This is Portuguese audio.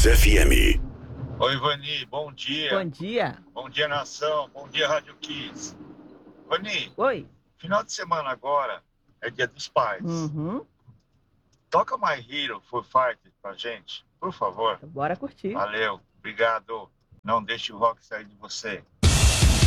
Hits FM. Oi, Vani, bom dia. Bom dia. Bom dia, nação. Bom dia, Rádio Kids. Vani, Oi. final de semana agora é dia dos pais. Uhum. Toca My Hero for Fighter pra gente, por favor. Bora curtir. Valeu, obrigado. Não deixe o rock sair de você.